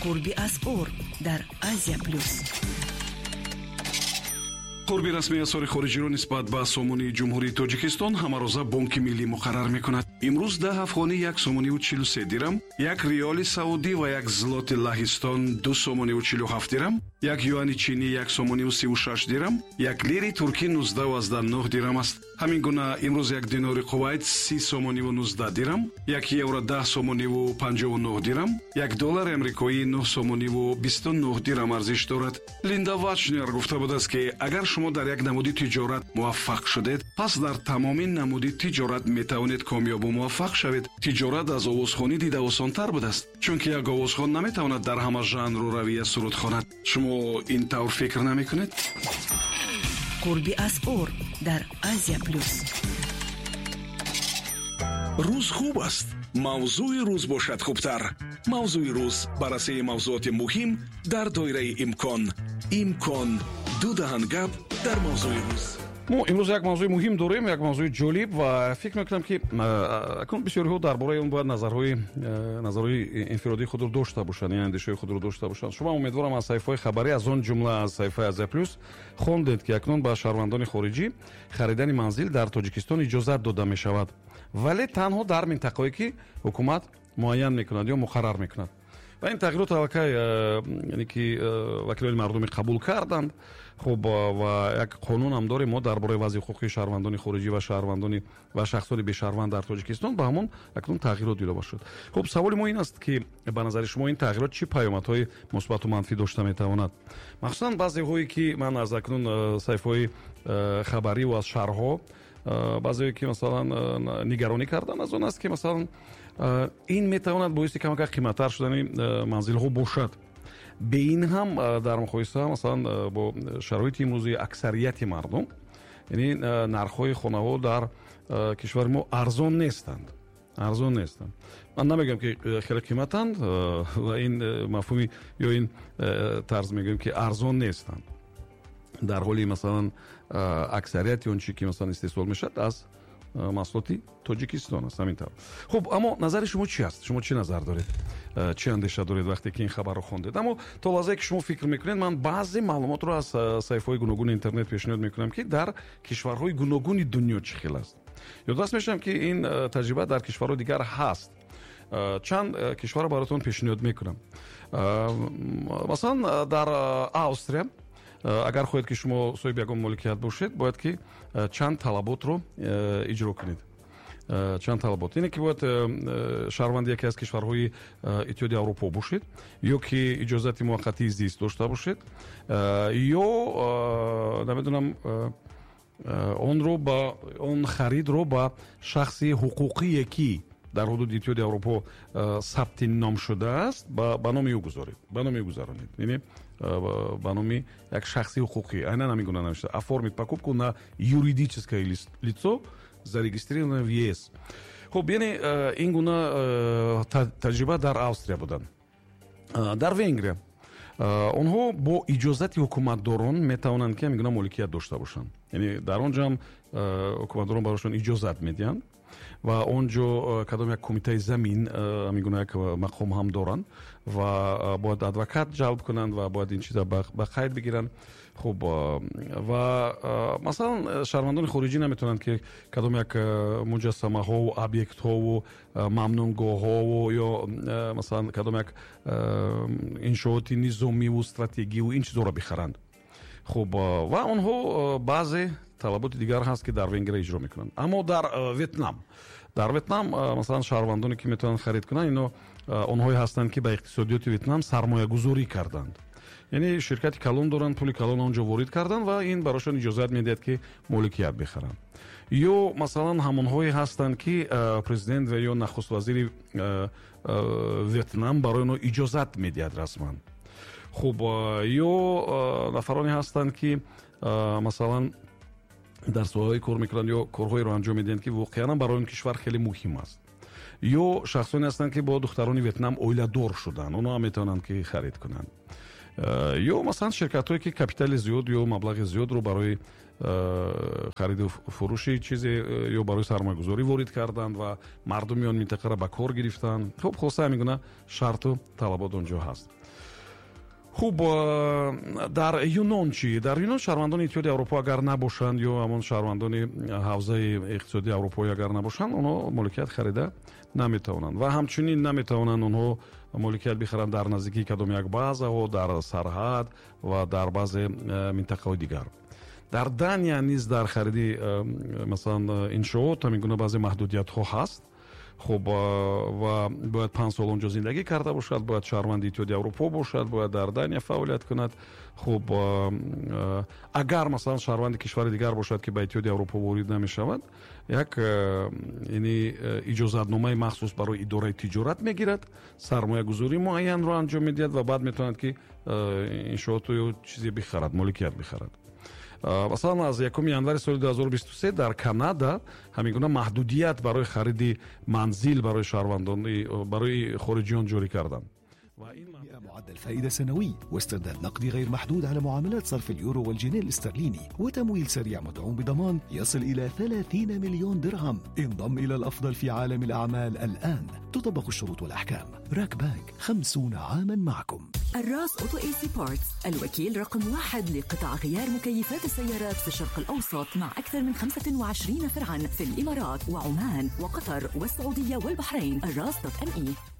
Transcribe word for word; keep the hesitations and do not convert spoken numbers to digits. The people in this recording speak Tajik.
قربی از اور در آسیا پلوس. قربی رسمی اسعار خارجی را نسبت به سومونی جمهوری تاجیکستان همروزه بانک ملی مقرر میکند. امروز ده افغانی یک سومونی و چهل و سه درم، یک ریال سعودی و یک زلات لهستان دو سومونی و چهل و هفت درم، یک یوان چینی یک سومونی و سی و شش درم، یک لیری ترکی نوزده و نه درم است. همین گونه امروز یک دینار کویت سی سومونی و نوزده درم، یک یورو ده سومونی و پنجاه و نه درم، یک دلار امریکایی نه سومونی و بیست و نه درم ارزش دارد. لیندا واچنر گفته بود است که اگر شما در یک نمودی تجارت موفق شدید، پس در تمام نمودی تجارت میتوانید کامیاب و موفق شوید. تجارت از آوازخوانی دیده آسان‌تر بود است، چون که یک آوازخوان نمیتواند در همه ژانر و رویه سرود خواند. شما این طور فکر نمیکنید؟ قربی از اور در آسیا پلوس. روز خوب است. موضوع روز باشد خوبتر. موضوع روز بررسی موضوعات مهم در دایره امکان. امکان دو دهن گپ در موضوع روز. ما امروز یک موضوع مهم داریم، یک موضوع جالب و فکر میکنم که اکنون بسیاری ها درباره اون باید نظرهای نظرهای انفرادی خود رو داشته باشند، یعنی اندیشه خود رو داشته باشند. شما امیدوارم از صفحه خبری از آن جمله از صفحه آسیا پلوس خوندید که اکنون با شهروندان خارجی خریدن منزل در تاجیکستان اجازه داده می شود، ولی تنها در منطقه‌ای که حکومت معین میکند یا مقرر میکند. و این تغییرات الکی یعنی که وکیلان مردمی قبول کردند. خب و یک قانون هم داریم ما درباره وضع حقوقی شهروندان خارجی و شهروندان و شخصان بی شهروند در تاجیکستان با همون اکنون تغییرات دیده شد. خب سوال ما این است که به نظر شما این تغییرات چه پیامدهای مثبت و منفی داشته میتواند؟ مخصوصا بعضی هایی که من از اکنون صفحه خبری و از شهرها بعضی که مثلا نگرانی کردن از اون است که مثلا این میتواند باعث کمک قیمت‌تر شدن منزل ها باشد. به این هم در مقایسه مثلا با شرایط امروزی اکثریت مردم، یعنی نرخ‌های خانه‌ها در کشور ما ارزان نیستند. ارزان نیستند. من نمیگم که خیلی قیمتند و این مفهومی یا این طرز میگم که ارزان نیستند، در حالی مثلا اکثریت اون چی که مثلا استحصال میشد از محصولات تاجیکستان است. همین طور. خب اما نظر شما چی است؟ شما چی نظر دارید؟ چی اندیشه دارید وقتی که این خبر رو خوندید؟ اما تا لحظه که شما فکر میکنید من بعضی معلومات رو از صفحه‌های گوناگون اینترنت پیشنهاد میکنم که در کشورهای گوناگون دنیا چه خیلی است. یادداشت میشم که این تجربه در کشورهای دیگر هست. چند کشور براتون پیشنهاد میکنم. مثلا در استرالیا اگر خواهید که شما صاحب یگان مالکیت باشید، باید که چند طلبات رو اجرا کنید. چند طلبات اینه که باید شهروند یکی از کشورهای اتحادیه اروپا باشید، یا که اجازت موقتی زیست داشته باشید، یا نمیدونم اون رو با اون خرید رو با شخصی حقوقی یکی در حدود اتحادیه اروپا ثبت نام شده است با نام او گذارید، با نام او گذارید. یعنی با نام یک شخصی حقوقی. Айна намигуна нешто. Оформить покупку на юридическое лицо, зарегистрированное в ЕС. خب یعنی این گونه تجربه در استرالیا بودن. در وенгрия اونها با اجازت حکومتداران میتونن که میگن مالکیت داشته باشن. یعنی در اونجا هم حکومتداران براشون اجازت میدن و اونجا کدام یک کمیته زمین میگن یک مقام هم دارن و باید ادوکات جلب کنند و باید این چیزا به قید بگیرن. خب و مثلا شهروندان خارجی نمیتونن که کدام یک مجسمه ها و ابیکت ها و ممنونگاه ها و یا مثلا کدام یک انشاءات نظامی و استراتژی و این چیزا رو بخرند. خب و اونها بعضی طلبات دیگر هست که در وенгрия اجرا میکنن. اما در ویتنام در ویتنام مثلا شهروندانی که میتونن خرید کنن اینا اونهایی هستند که به اقتصادیات ویتنام سرمایه گذاری کردند. یعنی شرکت کلان دارن، پول کلان اونجا وارد کردن و این براشون اجازه میدهد که مالکیت بخرن. یا مثلا همونهایی هستند که پرزیدنت و یا نخست وزیر ویتنام برای اونها اجازه میدهد رسما. خب یا نفرانی هستند که مثلا در سوهای کار میکنن یا کارهایی رو انجام میدن که واقعا برای اون کشور خیلی مهم است. یا شخصانی هستند که با دختران ویتنام اویله دار شدن، اونا هم میتونن که خرید کنن. ё مثلا ширкатҳое ки капитали зиёд ё маблағи зиёдро барои хариду фурӯши чизе ё барои сармоягузорӣ ворид карданд ва мардуми он минтақаро ба кор гирифтанд. хуб хулоса ҳамин гуна шарту талабот онҷо ҳаст. хуб дар юнон чӣ? Дар юнон шаҳрвандони иттиҳоди аврупо агар набошанд ё ҳамон шаҳрвандони ҳавзаи иқтисодии аврупоӣ агар набошанд, онҳо моликият харида наметавонанд ва ҳамчунин наметавонанд онҳо моликият бихаранд дар наздикии кадом як баъзаҳо, дар сарҳад ва дар баъзе минтақаҳои дигар. дар Дания низ дар хариди масалан иншоот ҳамин гуна баъзе маҳдудиятҳо ҳаст. хуб ва бояд панҷ сол онҷо зиндагӣ карда бошад, бояд шаҳрванди иттиҳоди аврупо бошад, бояд дар Дания фаъолият кунад. хуб агар масалан шаҳрванди кишвари дигар бошад ки ба иттиҳоди аврупо ворид намешавад, як яъни иҷозатномаи махсус барои идораи тиҷорат мегирад, сармоягузории муайянро анҷом медиҳад ва баъд метавонад ки иншооту ё чизе бихарад, моликият бихарад. масалан аз якуми январи соли дуҳазору бисту се дар Канада ҳамин гуна маҳдудият барои хариди манзил барои шаҳрвандони барои хориҷиён ҷорӣ карданд. معدل فائدة سنوي واسترداد نقدي غير محدود على معاملات صرف اليورو والجنيه الاسترليني وتمويل سريع مدعوم بضمان يصل إلى ثلاثين مليون درهم. انضم إلى الأفضل في عالم الأعمال الآن. تطبق الشروط والأحكام. راك بانك خمسون عاما معكم. الراس أوتو اي سي بارتس، الوكيل رقم واحد لقطع غيار مكيفات السيارات في الشرق الأوسط مع أكثر من خمسة وعشرين فرعا في الإمارات وعمان وقطر والسعودية والبحرين. الراس دوت ام اي.